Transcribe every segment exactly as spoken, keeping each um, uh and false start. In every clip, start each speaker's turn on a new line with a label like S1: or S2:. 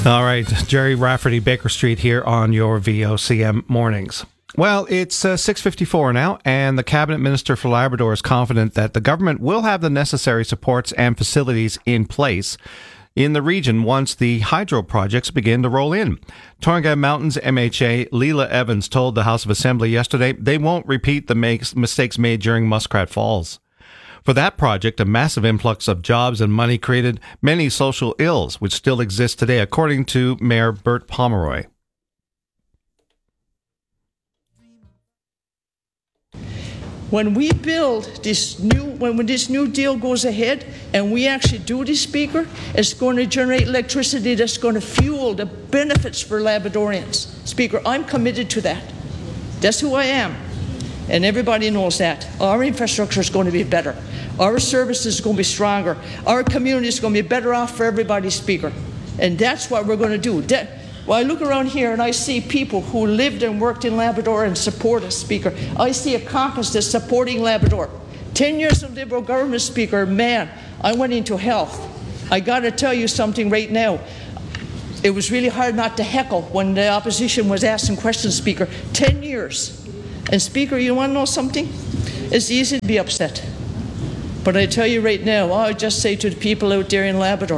S1: All right, Jerry Rafferty, Baker Street here on your V O C M mornings. Well, it's uh, six fifty-four now, and the Cabinet Minister for Labrador is confident that the government will have the necessary supports and facilities in place in the region once the hydro projects begin to roll in. Torngat Mountains M H A Leila Evans told the House of Assembly yesterday they won't repeat the makes, mistakes made during Muskrat Falls. For that project, a massive influx of jobs and money created many social ills, which still exist today, according to Mayor Bert Pomeroy.
S2: When we build this new, when, when this new deal goes ahead and we actually do this, Speaker, it's going to generate electricity that's going to fuel the benefits for Labradorians. Speaker, I'm committed to that. That's who I am. And everybody knows that. Our infrastructure is going to be better. Our services are going to be stronger. Our community is going to be better off for everybody, Speaker. And that's what we're going to do. That, well, I look around here and I see people who lived and worked in Labrador and support us, Speaker. I see a caucus that's supporting Labrador. Ten years of Liberal government, Speaker, man, I went into health. I got to tell you something right now. It was really hard not to heckle when the opposition was asking questions, Speaker. Ten years. And Speaker, you want to know something? It's easy to be upset. But I tell you right now, I would just say to the people out there in Labrador,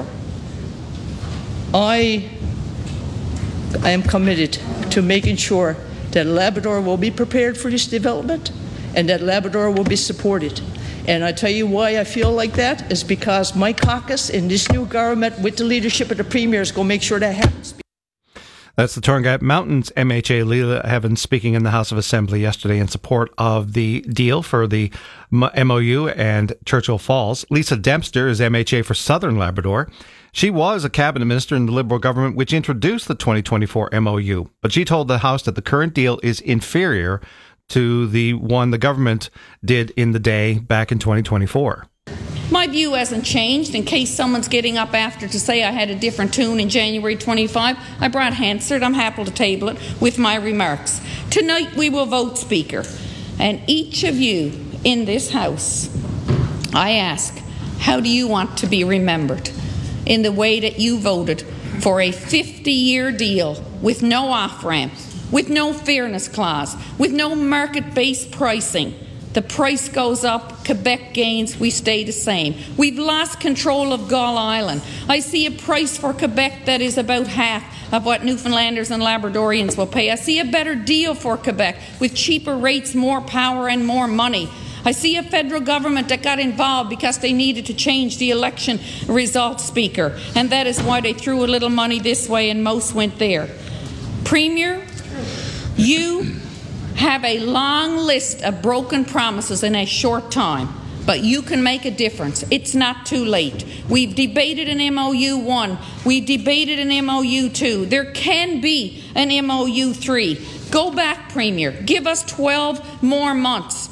S2: I, I am committed to making sure that Labrador will be prepared for this development and that Labrador will be supported. And I tell you why I feel like that is because my caucus in this new government with the leadership of the Premier is going to make sure that happens.
S1: That's the Torngat Mountains M H A Leila Evans speaking in the House of Assembly yesterday in support of the deal for the M O U and Churchill Falls. Lisa Dempster is M H A for Southern Labrador. She was a cabinet minister in the Liberal government which introduced the twenty twenty-four M O U, but she told the House that the current deal is inferior to the one the government did in the day back in twenty twenty-four.
S3: My view hasn't changed. In case someone's getting up after to say I had a different tune in January twenty-five, I brought Hansard. I'm happy to table it with my remarks. Tonight we will vote, Speaker, and each of you in this House, I ask, how do you want to be remembered? In the way that you voted for a fifty-year deal with no off-ramp, with no fairness clause, with no market-based pricing. The price goes up, Quebec gains, we stay the same. We've lost control of Gull Island. I see a price for Quebec that is about half of what Newfoundlanders and Labradorians will pay. I see a better deal for Quebec with cheaper rates, more power and more money. I see a federal government that got involved because they needed to change the election results, Speaker, and that is why they threw a little money this way and most went there. Premier, you have a long list of broken promises in a short time, but you can make a difference. It's not too late. We've debated an M O U one. We've debated an M O U two. There can be an M O U three. Go back, Premier. Give us twelve more months.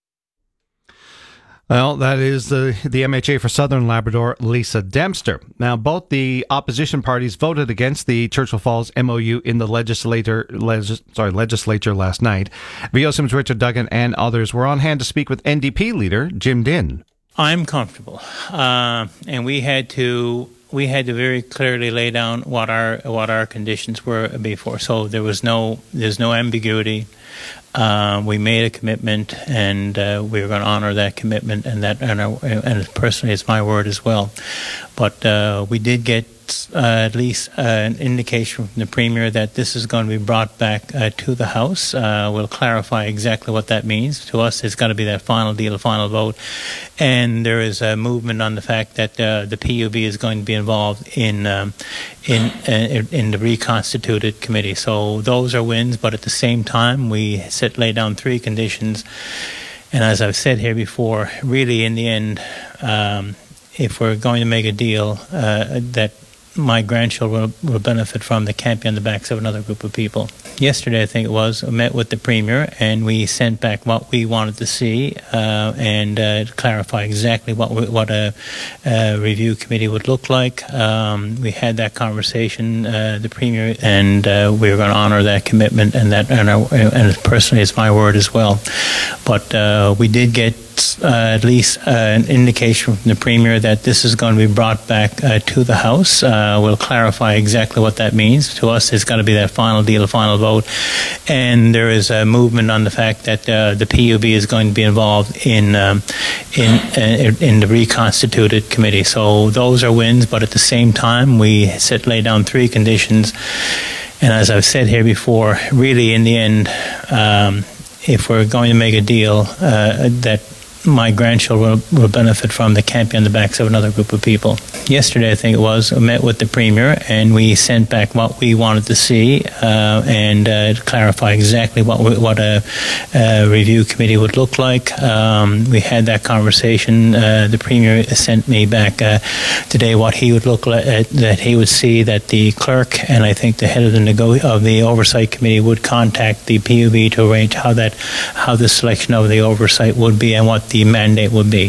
S1: Well, that is the, the M H A for Southern Labrador, Lisa Dempster. Now, both the opposition parties voted against the Churchill Falls M O U in the legislator, legis, sorry, legislature last night. V O C M's Richard Duggan and others were on hand to speak with N D P leader Jim Dinn.
S4: I'm comfortable, uh, and we had to we had to very clearly lay down what our what our conditions were before. So there was no there's no ambiguity. Uh, we made a commitment, and uh, we were going to honor that commitment, and that, and, our, and personally, it's my word as well. But uh, we did get uh, at least uh, an indication from the Premier that this is going to be brought back uh, to the House. Uh, we'll clarify exactly what that means. To us, it's got to be that final deal, a final vote, and there is a movement on the fact that uh, the P U B is going to be involved in um, in uh, in the reconstituted committee. So those are wins, but at the same time, we set lay down three conditions. And as I've said here before, really in the end, um, if we're going to make a deal uh, that my grandchildren will, will benefit from, that can't be on the backs of another group of people. Yesterday, I think it was, I met with the Premier, and we sent back what we wanted to see uh, and uh, clarify exactly what we, what a, a review committee would look like. Um, we had that conversation, uh, the Premier, and uh, we were going to honor that commitment, and that, and, our, and personally, it's my word as well. But uh, we did get uh, at least uh, an indication from the Premier that this is going to be brought back uh, to the House. Uh, we'll clarify exactly what that means. To us, it's got to be that final deal, a final vote. And there is a movement on the fact that uh, the P U B is going to be involved in um, in uh, in the reconstituted committee. So those are wins, but at the same time, we set lay down three conditions. And as I've said here before, really in the end, um, if we're going to make a deal uh, that my grandchildren will, will benefit from, that can't be on the backs of another group of people. Yesterday, I think it was, I met with the Premier and we sent back what we wanted to see uh, and uh, clarify exactly what we, what a, a review committee would look like. Um, we had that conversation. Uh, the Premier sent me back uh, today what he would look like, uh, that he would see that the clerk and I think the head of the nego- of the oversight committee would contact the P U B to arrange how that how the selection of the oversight would be and what the mandate would be.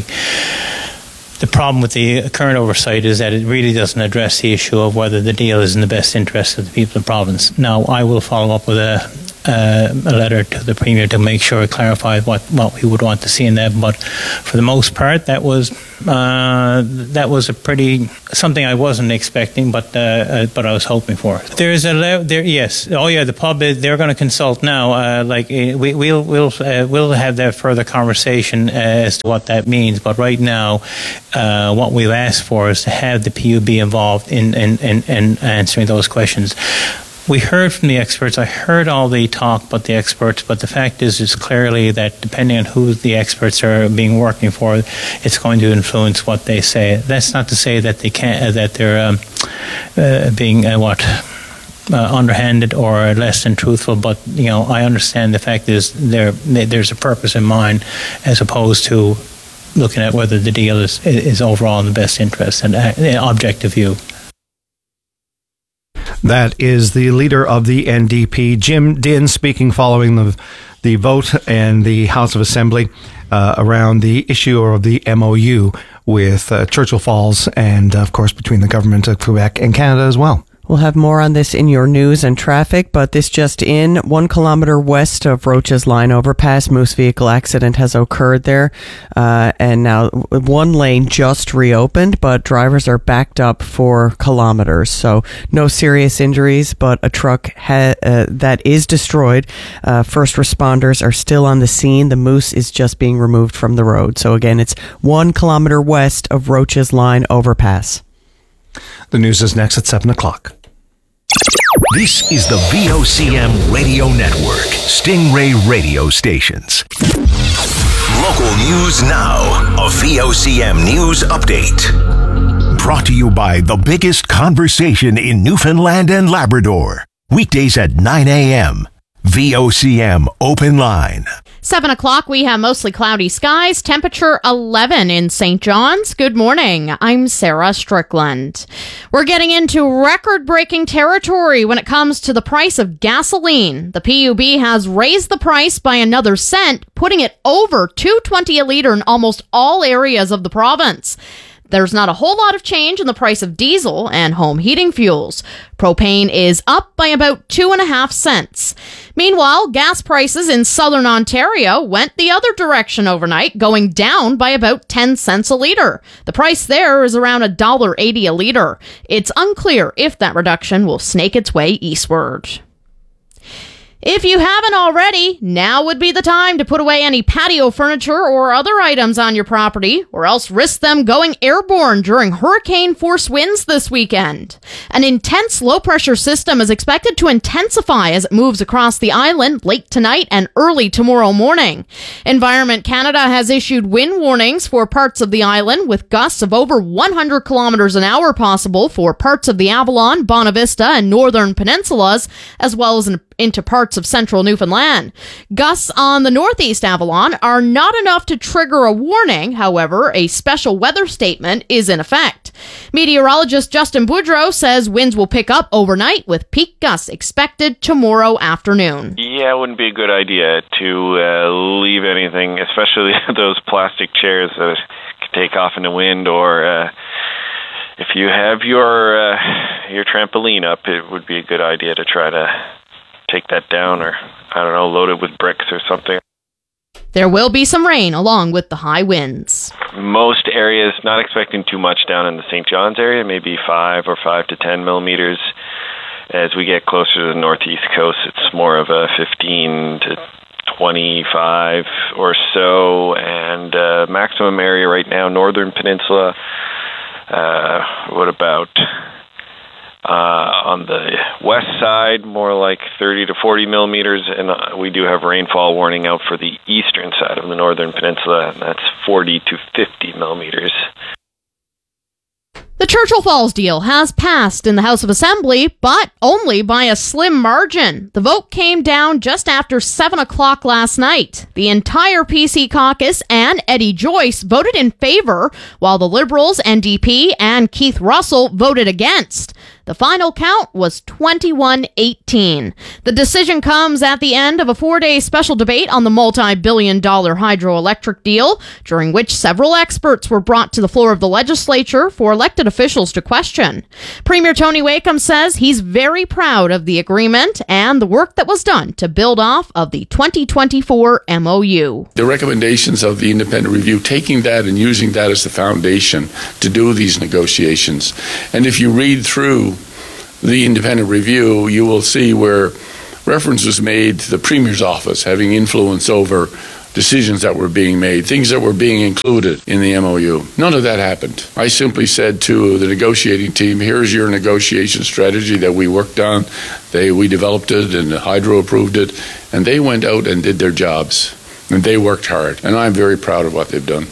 S4: The problem with the current oversight is that it really doesn't address the issue of whether the deal is in the best interest of the people of the province. Now, I will follow up with a, uh, a letter to the Premier to make sure it clarifies what, what we would want to see in that. But for the most part, that was uh, that was a pretty something I wasn't expecting, but uh, uh, but I was hoping for. There's a le- there yes oh yeah the pub is, they're going to consult now. Uh, like uh, we we'll we'll uh, we'll have that further conversation as to what that means. But right now, uh, what we've asked for is to have the P U B involved in in, in, in answering those questions. We heard from the experts. I heard all the talk about the experts, but the fact is, is clearly that depending on who the experts are being working for, it's going to influence what they say. That's not to say that they can't, uh, that they're um, uh, being uh, what. Uh, underhanded or less than truthful, but you know, I understand the fact is there there's a purpose in mind, as opposed to looking at whether the deal is is overall in the best interest and uh, objective view.
S1: That is the leader of the N D P, Jim Dinn, speaking following the the vote in the House of Assembly uh, around the issue of the M O U with uh, Churchill Falls and, of course, between the government of Quebec and Canada as well.
S5: We'll have more on this in your news and traffic, but this just in, one kilometer west of Roaches Line overpass, Moose vehicle accident has occurred there, uh, and now one lane just reopened, but drivers are backed up for kilometers, so no serious injuries, but a truck ha- uh, that is destroyed. Uh, first responders are still on the scene. The Moose is just being removed from the road. So again, it's one kilometer west of Roaches Line overpass.
S1: The news is next at seven o'clock.
S6: This is the V O C M Radio Network, Stingray Radio Stations. Local news now, a V O C M News Update. Brought to you by the biggest conversation in Newfoundland and Labrador. Weekdays at nine a.m. V O C M Open Line.
S7: Seven o'clock, we have mostly cloudy skies, temperature eleven in Saint John's. Good morning. I'm Sarah Strickland. We're getting into record-breaking territory when it comes to the price of gasoline. The P U B has raised the price by another cent, putting it over two dollars and twenty cents a litre in almost all areas of the province. There's not a whole lot of change in the price of diesel and home heating fuels. Propane is up by about two and a half cents. Meanwhile, gas prices in southern Ontario went the other direction overnight, going down by about ten cents a litre. The price there is around one dollar eighty a litre. It's unclear if that reduction will snake its way eastward. If you haven't already, now would be the time to put away any patio furniture or other items on your property, or else risk them going airborne during hurricane-force winds this weekend. An intense low-pressure system is expected to intensify as it moves across the island late tonight and early tomorrow morning. Environment Canada has issued wind warnings for parts of the island, with gusts of over one hundred kilometers an hour possible for parts of the Avalon, Bonavista, and northern peninsulas, as well as in into parts of central Newfoundland. Gusts on the northeast Avalon are not enough to trigger a warning. However, a special weather statement is in effect. Meteorologist Justin Boudreau says winds will pick up overnight with peak gusts expected tomorrow afternoon.
S8: Yeah, it wouldn't be a good idea to uh, leave anything, especially those plastic chairs that can take off in the wind, or uh, if you have your uh, your trampoline up, it would be a good idea to try to take that down, or, I don't know, load it with bricks or something.
S7: There will be some rain along with the high winds.
S8: Most areas, not expecting too much down in the Saint John's area, maybe five or five to ten millimeters. As we get closer to the northeast coast, it's more of a fifteen to twenty-five or so, and uh, maximum area right now, northern peninsula. Uh, what about uh, on the west side, more like thirty to forty millimeters, and uh, we do have rainfall warning out for the eastern side of the northern peninsula, and that's forty to fifty millimeters.
S7: The Churchill Falls deal has passed in the House of Assembly, but only by a slim margin. The vote came down just after seven o'clock last night. The entire P C caucus and Eddie Joyce voted in favor, while the Liberals, N D P, and Keith Russell voted against. The final count was twenty-one eighteen. The decision comes at the end of a four-day special debate on the multi-billion dollar hydroelectric deal, during which several experts were brought to the floor of the legislature for elected officials to question. Premier Tony Wakeham says he's very proud of the agreement and the work that was done to build off of the twenty twenty-four M O U.
S9: The recommendations of the independent review, taking that and using that as the foundation to do these negotiations. And if you read through the independent review, you will see where reference was made to the Premier's office having influence over decisions that were being made, things that were being included in the M O U. None of that happened. I simply said to the negotiating team, here's your negotiation strategy that we worked on. They, we developed it, and Hydro approved it, and they went out and did their jobs, and they worked hard, and I'm very proud of what they've done.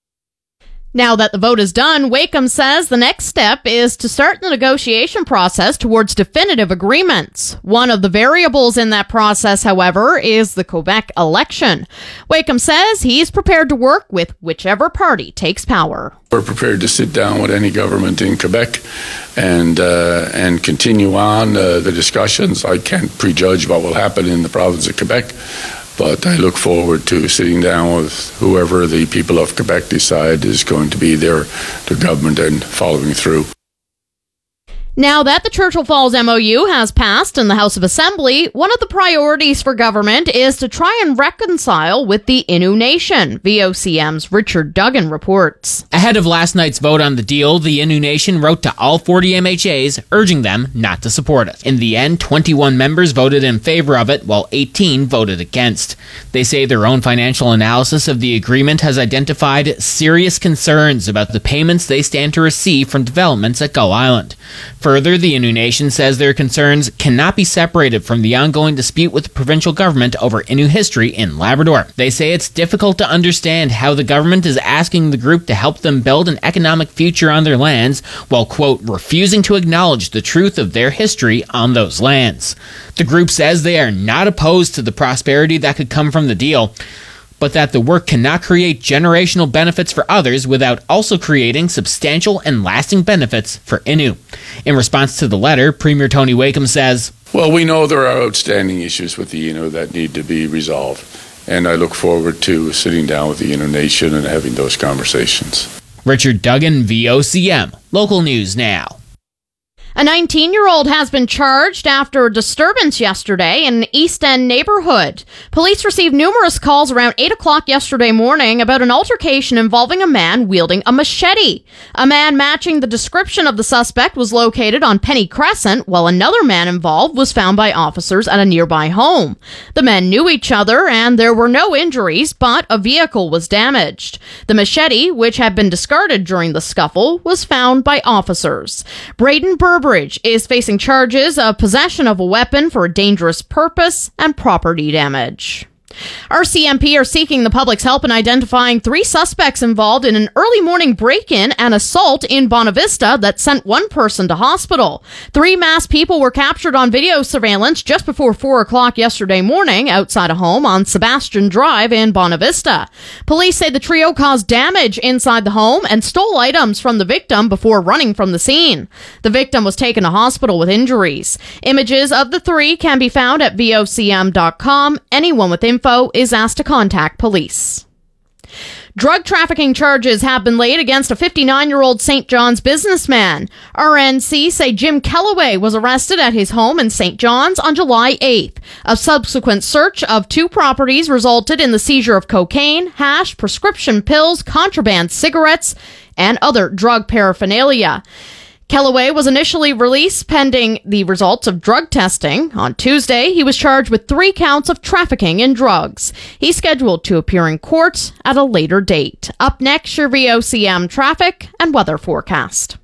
S7: Now that the vote is done, Wakeham says the next step is to start the negotiation process towards definitive agreements. One of the variables in that process, however, is the Quebec election. Wakeham says he's prepared to work with whichever party takes power.
S9: We're prepared to sit down with any government in Quebec and uh, and continue on uh, the discussions. I can't prejudge what will happen in the province of Quebec, but I look forward to sitting down with whoever the people of Quebec decide is going to be their, their government and following through.
S7: Now that the Churchill Falls M O U has passed in the House of Assembly, one of the priorities for government is to try and reconcile with the Innu Nation, V O C M's Richard Duggan reports.
S10: Ahead of last night's vote on the deal, the Innu Nation wrote to all forty M H As, urging them not to support it. In the end, twenty-one members voted in favor of it, while eighteen voted against. They say their own financial analysis of the agreement has identified serious concerns about the payments they stand to receive from developments at Gull Island. Further, the Innu Nation says their concerns cannot be separated from the ongoing dispute with the provincial government over Innu history in Labrador. They say it's difficult to understand how the government is asking the group to help them build an economic future on their lands while, quote, refusing to acknowledge the truth of their history on those lands. The group says they are not opposed to the prosperity that could come from the deal, but that the work cannot create generational benefits for others without also creating substantial and lasting benefits for Innu. In response to the letter, Premier Tony Wakeham says,
S9: well, we know there are outstanding issues with the Innu that need to be resolved, and I look forward to sitting down with the Innu Nation and having those conversations.
S10: Richard Duggan, V O C M. Local News Now.
S7: A nineteen-year-old has been charged after a disturbance yesterday in an East End neighborhood. Police received numerous calls around eight o'clock yesterday morning about an altercation involving a man wielding a machete. A man matching the description of the suspect was located on Penny Crescent, while another man involved was found by officers at a nearby home. The men knew each other, and there were no injuries, but a vehicle was damaged. The machete, which had been discarded during the scuffle, was found by officers. Braden Burbridge is facing charges of possession of a weapon for a dangerous purpose and property damage. R C M P are seeking the public's help in identifying three suspects involved in an early morning break-in and assault in Bonavista that sent one person to hospital. Three masked people were captured on video surveillance just before four o'clock yesterday morning outside a home on Sebastian Drive in Bonavista. Police say the trio caused damage inside the home and stole items from the victim before running from the scene. The victim was taken to hospital with injuries. Images of the three can be found at V O C M dot com. Anyone with info is asked to contact police. Drug trafficking charges have been laid against a fifty-nine-year-old Saint John's businessman. R N C say Jim Kellaway was arrested at his home in Saint John's on July eighth. A subsequent search of two properties resulted in the seizure of cocaine, hash, prescription pills, contraband cigarettes, and other drug paraphernalia. Kellaway was initially released pending the results of drug testing. On Tuesday, he was charged with three counts of trafficking in drugs. He's scheduled to appear in court at a later date. Up next, your V O C M traffic and weather forecast.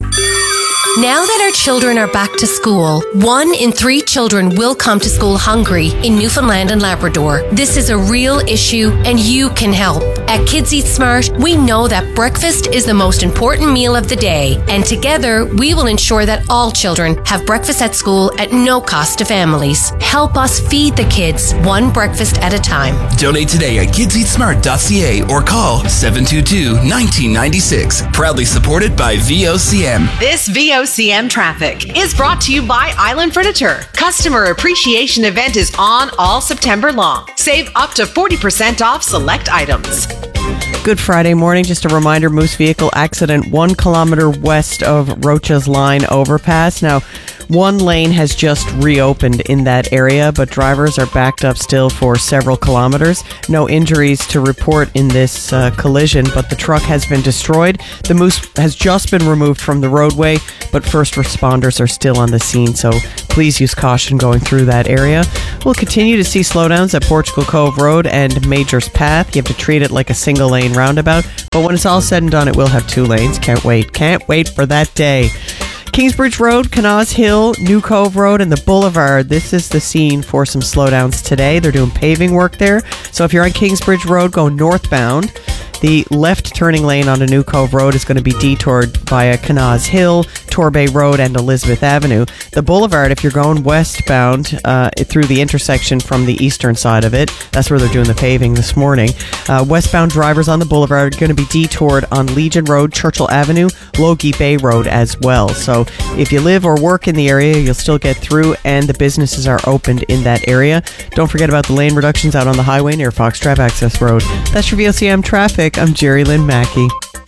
S11: Now that our children are back to school, one in three children will come to school hungry in Newfoundland and Labrador. This is a real issue and you can help. At Kids Eat Smart, we know that breakfast is the most important meal of the day, and together we will ensure that all children have breakfast at school at no cost to families. Help us feed the kids one breakfast at a time.
S12: Donate today at kids eat smart dot c a or call seven two two, one nine nine six. Proudly supported by V O C M.
S13: This V O C M traffic is brought to you by Island Furniture. Customer appreciation event is on all September long. Save up to forty percent off select items.
S5: Good Friday morning. Just a reminder, Moose vehicle accident one kilometer west of Rocha's Line overpass. Now, one lane has just reopened in that area, but drivers are backed up still for several kilometers. No injuries to report in this uh, collision, but the truck has been destroyed. The Moose has just been removed from the roadway, but first responders are still on the scene, so please use caution going through that area. We'll continue to see slowdowns at Portugal Cove Road and Major's Path. You have to treat it like a single lane roundabout, but when it's all said and done, it will have two lanes. Can't wait. Can't wait for that day. Kingsbridge Road, Canaz Hill, New Cove Road, and the Boulevard. This is the scene for some slowdowns today. They're doing paving work there. So if you're on Kingsbridge Road, go northbound. The left turning lane onto New Cove Road is going to be detoured via Canaz Hill, Torbay Road, and Elizabeth Avenue. The Boulevard, if you're going westbound uh, through the intersection from the eastern side of it, that's where they're doing the paving this morning. Uh, westbound drivers on the Boulevard are going to be detoured on Legion Road, Churchill Avenue, Logie Bay Road as well. So if you live or work in the area, you'll still get through, and the businesses are opened in that area. Don't forget about the lane reductions out on the highway near Foxtrap Access Road. That's your V O C M traffic. I'm Jerry Lynn Mackey.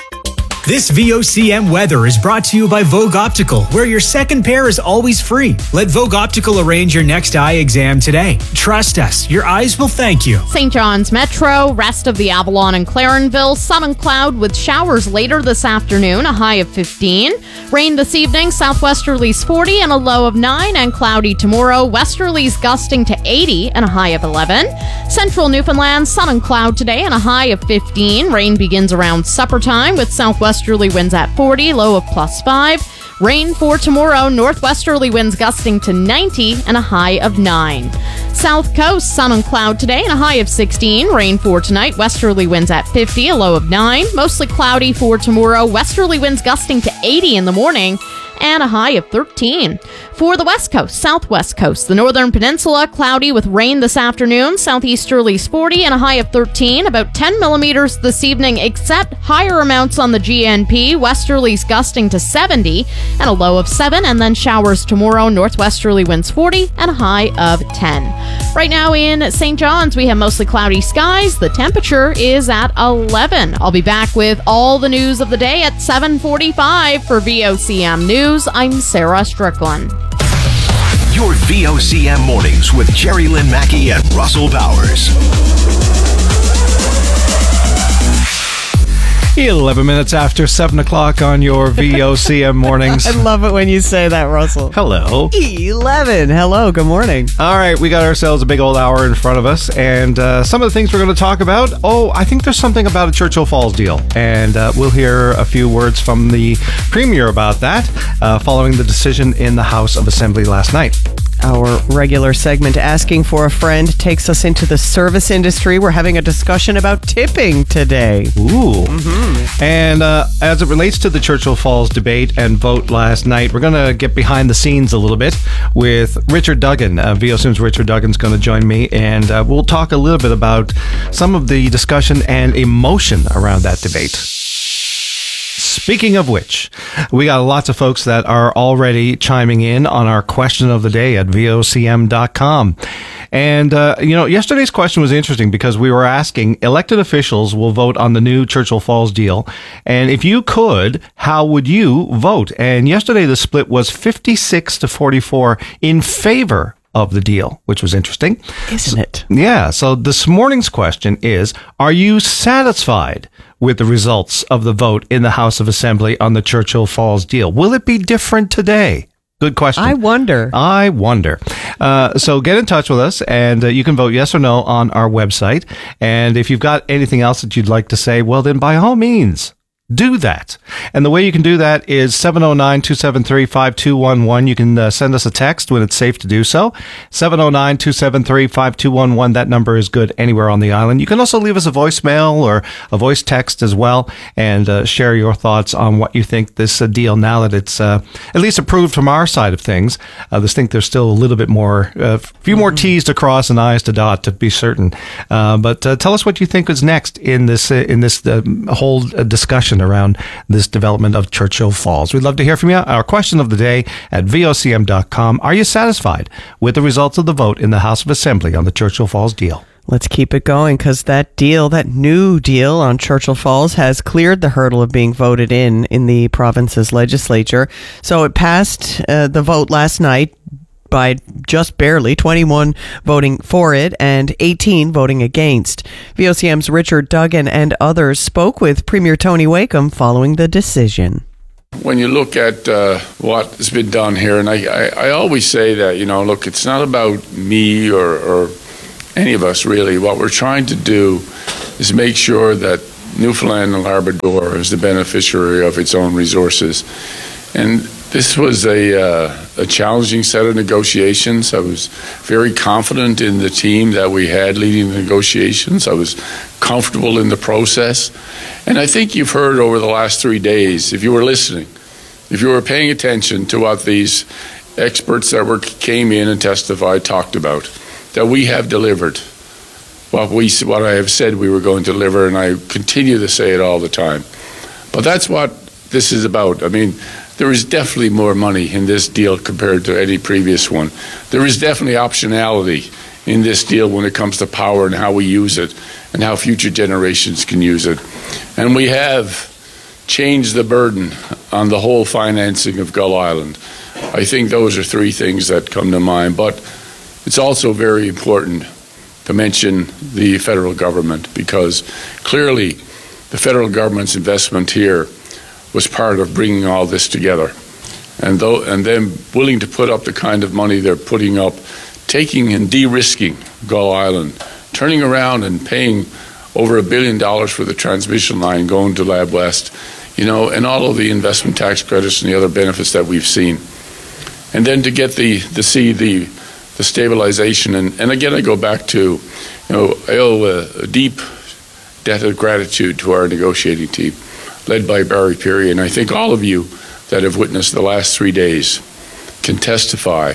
S14: This V O C M weather is brought to you by Vogue Optical, where your second pair is always free. Let Vogue Optical arrange your next eye exam today. Trust us, your eyes will thank you.
S7: Saint John's Metro, rest of the Avalon and Clarenville, sun and cloud with showers later this afternoon, a high of fifteen. Rain this evening, southwesterlies forty and a low of nine, and cloudy tomorrow, westerlies gusting to eighty and a high of eleven. Central Newfoundland, sun and cloud today and a high of fifteen. Rain begins around supper time with southwest Westerly winds at forty, low of plus five. Rain for tomorrow, northwesterly winds gusting to ninety and a high of nine. South Coast, sun and cloud today and a high of sixteen. Rain for tonight, westerly winds at fifty, a low of nine. Mostly cloudy for tomorrow, westerly winds gusting to eighty in the morning and a high of thirteen. For the West Coast, Southwest Coast, the Northern Peninsula, cloudy with rain this afternoon, southeasterlies forty and a high of thirteen, about ten millimeters this evening, except higher amounts on the G N P, westerlies gusting to seventy and a low of seven, and then showers tomorrow, northwesterly winds forty and a high of ten. Right now in Saint John's, we have mostly cloudy skies. The temperature is at eleven. I'll be back with all the news of the day at seven forty-five for V O C M News. I'm Sarah Strickland.
S6: Your V O C M mornings with Jerry Lynn Mackey and Russell Bowers.
S1: eleven minutes after seven o'clock on your V O C M mornings.
S5: I love it when you say that, Russell.
S1: Hello.
S5: eleven. Hello. Good morning.
S1: All right. We got ourselves a big old hour in front of us. And uh, some of the things we're going to talk about. Oh, I think there's something about a Churchill Falls deal. And uh, we'll hear a few words from the Premier about that uh, following the decision in the House of Assembly last night.
S5: Our regular segment, Asking for a Friend, takes us into the service industry. We're having a discussion about tipping today.
S1: Ooh. Mm-hmm. And uh, as it relates to the Churchill Falls debate and vote last night, we're going to get behind the scenes a little bit with Richard Duggan. Uh, V O C M's Richard Duggan's going to join me, and uh, we'll talk a little bit about some of the discussion and emotion around that debate. Speaking of which, we got lots of folks that are already chiming in on our question of the day at V O C M dot com. And, uh, you know, yesterday's question was interesting because we were asking elected officials will vote on the new Churchill Falls deal. And if you could, how would you vote? And yesterday the split was fifty-six to forty-four in favor of the deal, which was interesting.
S5: Isn't it?
S1: Yeah. So this morning's question is, are you satisfied with the results of the vote in the House of Assembly on the Churchill Falls deal? Will it be different today? Good question.
S5: I wonder.
S1: I wonder. Uh, so get in touch with us, and uh, you can vote yes or no on our website. And if you've got anything else that you'd like to say, well, then by all means, do that. And the way you can do that is seven oh nine, two seven three, five two one one. You can uh, send us a text when it's safe to do so. seven oh nine, two seven three, five two one one. That number is good anywhere on the island. You can also leave us a voicemail or a voice text as well and uh, share your thoughts on what you think this uh, deal, now that it's uh, at least approved from our side of things. I just think there's still a little bit more, a uh, few more T's to cross and I's to dot to be certain. Uh, but uh, tell us what you think is next in this, uh, in this uh, whole uh, discussion around this development of Churchill Falls. We'd love to hear from you. Our question of the day at V O C M dot com. Are you satisfied with the results of the vote in the House of Assembly on the Churchill Falls deal?
S5: Let's keep it going, because that deal, that new deal on Churchill Falls, has cleared the hurdle of being voted in in the province's legislature. So it passed uh, the vote last night by just barely, twenty-one voting for it and eighteen voting against. V O C M's Richard Duggan and others spoke with Premier Tony Wakeham following the decision.
S9: When you look at uh, what has been done here, and I, I, I always say that, you know, look, it's not about me or, or any of us really. What we're trying to do is make sure that Newfoundland and Labrador is the beneficiary of its own resources. And this was a, uh, a challenging set of negotiations. I was very confident in the team that we had leading the negotiations. I was comfortable in the process. And I think you've heard over the last three days, if you were listening, if you were paying attention to what these experts that were came in and testified talked about, that we have delivered what we what I have said we were going to deliver, and I continue to say it all the time. But that's what this is about. I mean, there is definitely more money in this deal compared to any previous one. There is definitely optionality in this deal when it comes to power and how we use it and how future generations can use it. And we have changed the burden on the whole financing of Gull Island. I think those are three things that come to mind. But it's also very important to mention the federal government, because clearly the federal government's investment here was part of bringing all this together, and though and them willing to put up the kind of money they're putting up, taking and de-risking Gull Island, turning around and paying over a billion dollars for the transmission line going to Lab West, you know, and all of the investment tax credits and the other benefits that we've seen, and then to get the to see the the stabilization. And, and again, I go back to, you know, I owe a, a deep debt of gratitude to our negotiating team, led by Barry Peary, and I think all of you that have witnessed the last three days can testify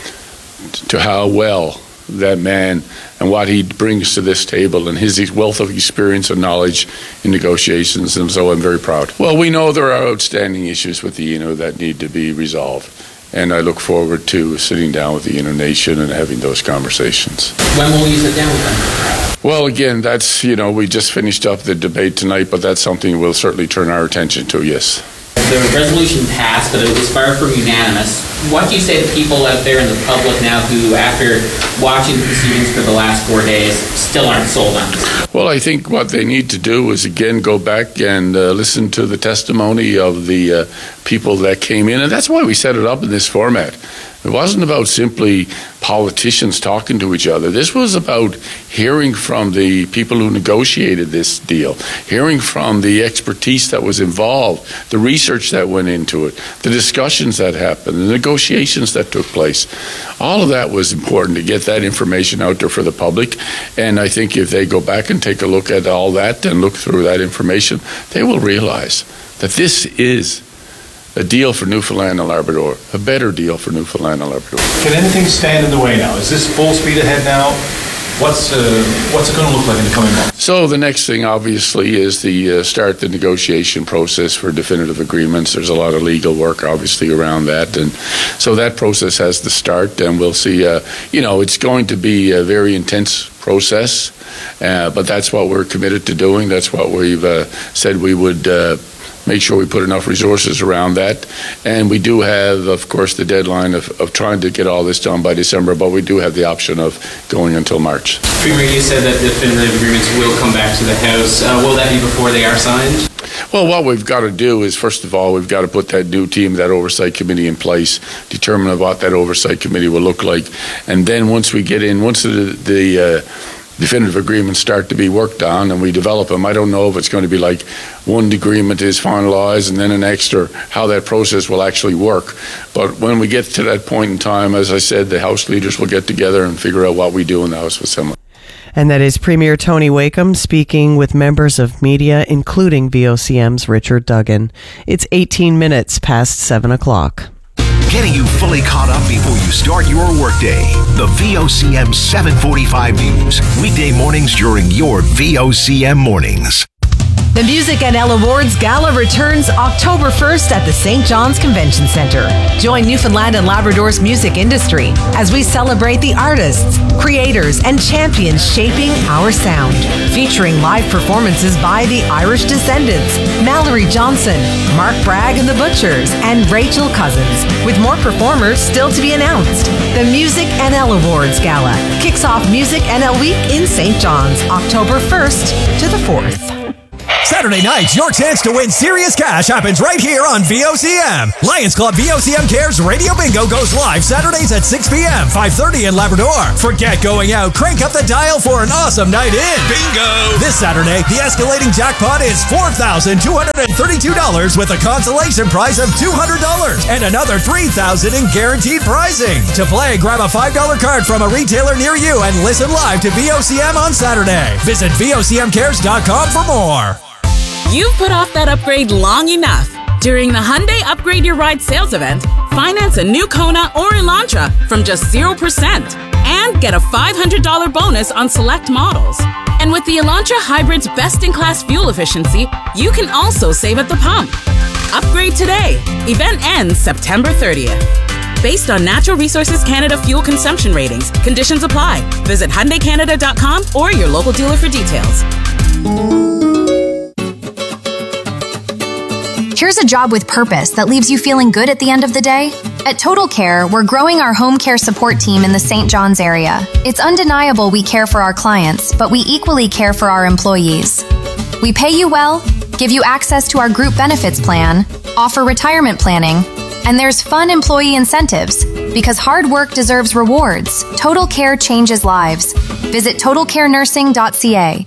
S9: to how well that man and what he brings to this table and his wealth of experience and knowledge in negotiations, and so I'm very proud. Well, we know there are outstanding issues with the I N O that need to be resolved, and I look forward to sitting down with the I N O Nation and having those conversations.
S10: When will you sit down with them?
S9: Well, again, that's, you know, we just finished up the debate tonight, but that's something we'll certainly turn our attention to, yes.
S10: The resolution passed, but it was far from unanimous. What do you say to people out there in the public now who, after watching the proceedings for the last four days, still aren't sold on this?
S9: Well, I think what they need to do is, again, go back and uh, listen to the testimony of the uh, people that came in, and that's why we set it up in this format. It wasn't about simply politicians talking to each other. This was about hearing from the people who negotiated this deal, hearing from the expertise that was involved, the research that went into it, the discussions that happened, the negotiations that took place. All of that was important to get that information out there for the public. And I think if they go back and take a look at all that and look through that information, they will realize that this is a deal for Newfoundland and Labrador, a better deal for Newfoundland and Labrador.
S15: Can anything stand in the way now? Is this full speed ahead now? What's uh, what's it going to look like in the coming months?
S9: So the next thing, obviously, is the uh, start the negotiation process for definitive agreements. There's a lot of legal work, obviously, around that, and so that process has to start. And we'll see. Uh, you know, it's going to be a very intense process, uh, but that's what we're committed to doing. That's what we've uh, said we would. Uh, make sure we put enough resources around that. And we do have, of course, the deadline of, of trying to get all this done by December, but we do have the option of going until March.
S16: Premier, you said that definitive agreements will come back to the House. Uh, will that be before they are signed?
S9: Well, what we've got to do is, first of all, we've got to put that new team, that oversight committee in place, determine what that oversight committee will look like. And then once we get in, once the, the uh, definitive agreements start to be worked on and we develop them, I don't know if it's going to be like one agreement is finalized and then an extra, how that process will actually work. But when we get to that point in time, as I said, the House leaders will get together and figure out what we do in the House of Assembly.
S5: And that is Premier Tony Wakeham speaking with members of media, including V O C M's Richard Duggan. It's eighteen minutes past seven o'clock.
S6: Getting you fully caught up before you start your workday. The V O C M seven forty-five News. Weekday mornings during your V O C M mornings.
S13: The Music N L Awards Gala returns October first at the Saint John's Convention Center. Join Newfoundland and Labrador's music industry as we celebrate the artists, creators, and champions shaping our sound. Featuring live performances by the Irish Descendants, Mallory Johnson, Mark Bragg and the Butchers, and Rachel Cousins, with more performers still to be announced. The Music N L Awards Gala kicks off Music N L Week in Saint John's, October first to the fourth.
S17: Saturday night, your chance to win serious cash happens right here on V O C M. Lions Club V O C M Cares Radio Bingo goes live Saturdays at six p.m., five thirty in Labrador. Forget going out. Crank up the dial for an awesome night in. Bingo! This Saturday, the escalating jackpot is four thousand two hundred thirty-two dollars with a consolation prize of two hundred dollars and another three thousand dollars in guaranteed prizing. To play, grab a five dollar card from a retailer near you and listen live to V O C M on Saturday. Visit V O C M cares dot com for more.
S18: You've put off that upgrade long enough. During the Hyundai Upgrade Your Ride sales event, finance a new Kona or Elantra from just zero percent and get a five hundred dollars bonus on select models. And with the Elantra Hybrid's best-in-class fuel efficiency, you can also save at the pump. Upgrade today. Event ends September thirtieth. Based on Natural Resources Canada fuel consumption ratings, conditions apply. Visit Hyundai Canada dot com or your local dealer for details.
S19: Here's a job with purpose that leaves you feeling good at the end of the day. At Total Care, we're growing our home care support team in the Saint John's area. It's undeniable we care for our clients, but we equally care for our employees. We pay you well, give you access to our group benefits plan, offer retirement planning, and there's fun employee incentives. Because hard work deserves rewards, Total Care changes lives. Visit total care nursing dot c a.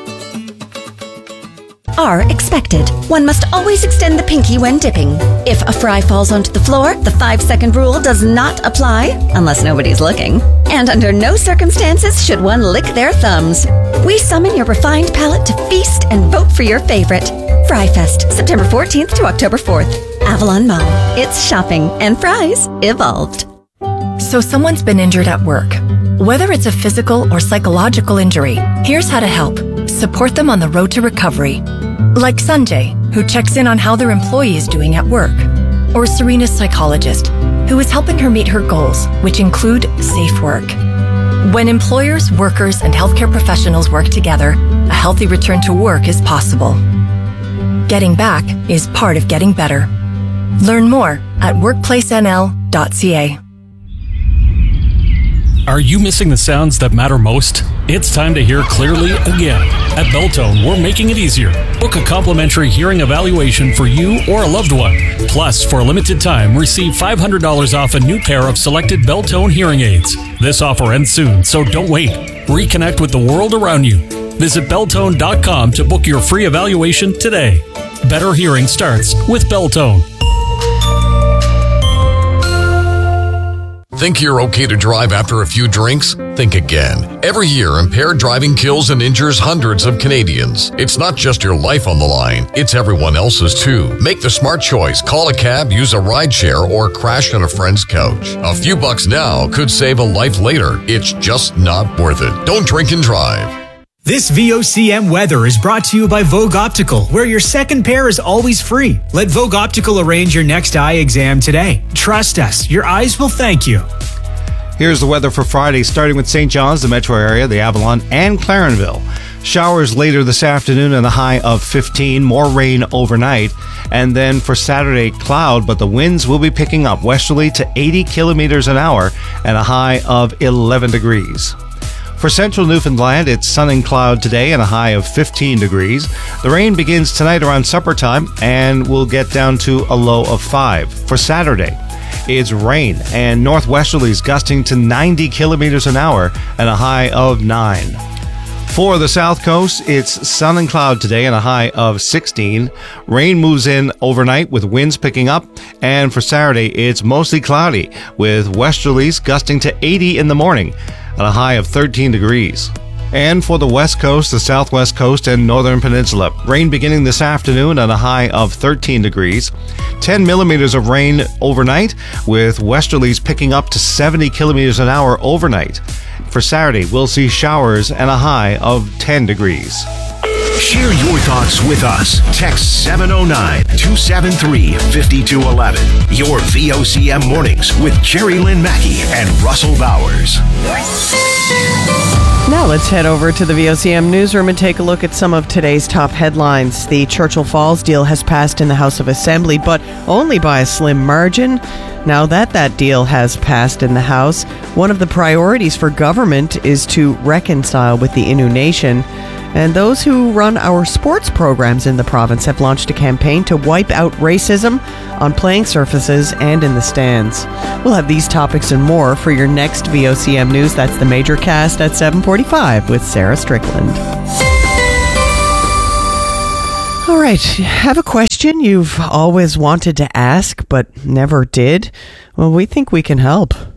S20: Are expected. One must always extend the pinky when dipping. If a fry falls onto the floor, the five-second rule does not apply, unless nobody's looking. And under no circumstances should one lick their thumbs. We summon your refined palate to feast and vote for your favorite. Fry Fest, September fourteenth to October fourth. Avalon Mall. It's shopping and fries evolved.
S21: So someone's been injured at work. Whether it's a physical or psychological injury, here's how to help. Support them on the road to recovery. Like Sanjay, who checks in on how their employee is doing at work. Or Serena's psychologist, who is helping her meet her goals, which include safe work. When employers, workers, and healthcare professionals work together, a healthy return to work is possible. Getting back is part of getting better. Learn more at workplace n l dot c a.
S22: Are you missing the sounds that matter most? It's time to hear clearly again. At Belltone, we're making it easier. Book a complimentary hearing evaluation for you or a loved one. Plus, for a limited time, receive five hundred dollars off a new pair of selected Belltone hearing aids. This offer ends soon, so don't wait. Reconnect with the world around you. Visit Belltone dot com to book your free evaluation today. Better hearing starts with Belltone.
S2: Think you're okay to drive after a few drinks? Think again. Every year, impaired driving kills and injures hundreds of Canadians. It's not just your life on the line, it's everyone else's too. Make the smart choice. Call a cab, use a rideshare, or crash on a friend's couch. A few bucks now could save a life later. It's just not worth it. Don't drink and drive.
S14: This V O C M weather is brought to you by Vogue Optical, where your second pair is always free. Let Vogue Optical arrange your next eye exam today. Trust us, your eyes will thank you.
S1: Here's the weather for Friday, starting with Saint John's, the metro area, the Avalon, and Clarenville. Showers later this afternoon and a high of fifteen. More rain overnight. And then for Saturday, cloud, but the winds will be picking up westerly to eighty kilometers an hour and a high of eleven degrees. For central Newfoundland, it's sun and cloud today and a high of fifteen degrees. The rain begins tonight around supper time and will get down to a low of five. For Saturday, it's rain and northwesterlies gusting to ninety kilometers an hour and a high of nine. For the south coast, it's sun and cloud today and a high of sixteen. Rain moves in overnight with winds picking up. And for Saturday, it's mostly cloudy with westerlies gusting to eighty in the morning and a high of thirteen degrees. And for the west coast, the southwest coast, and northern peninsula, rain beginning this afternoon at a high of thirteen degrees. ten millimeters of rain overnight with westerlies picking up to seventy kilometers an hour overnight. For Saturday, we'll see showers and a high of ten degrees.
S6: Share your thoughts with us. Text seven oh nine, two seven three, five two one one. Your V O C M mornings with Jerry Lynn Mackey and Russell Bowers.
S5: Now let's head over to the V O C M newsroom and take a look at some of today's top headlines. The Churchill Falls deal has passed in the House of Assembly, but only by a slim margin. Now that that deal has passed in the House, one of the priorities for government is to reconcile with the Innu Nation. And those who run our sports programs in the province have launched a campaign to wipe out racism on playing surfaces and in the stands. We'll have these topics and more for your next V O C M News. That's the Major Cast at seven forty-five with Sarah Strickland. All right, have a question you've always wanted to ask but never did? Well, we think we can help.